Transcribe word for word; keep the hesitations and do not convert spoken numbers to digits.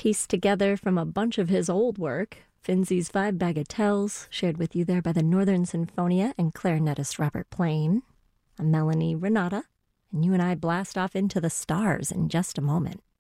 pieced together from a bunch of his old work. Finzi's Five Bagatelles, shared with you there by the Northern Sinfonia and clarinetist Robert Plain. I'm Melanie Renata, and you and I blast off into the stars in just a moment.